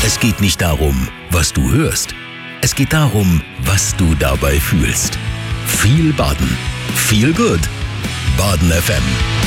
Es geht nicht darum, was du hörst. Es geht darum, was du dabei fühlst. Viel Baden. Feel good. Baden FM.